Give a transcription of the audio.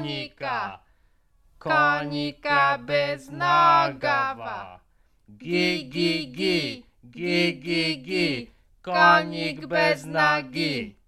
konika, konika bez nogawa. Gi, gi, gi, gi, gi, gi, konik bez nogi.